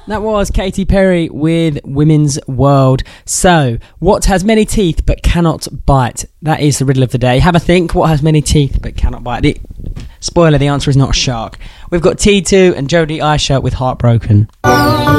That was Katy Perry with Women's World. So, what has many teeth but cannot bite? That is the riddle of the day. Have a think. What has many teeth but cannot bite? Spoiler, the answer is not a shark. We've got T2 and Jodie Aisha with Heartbroken.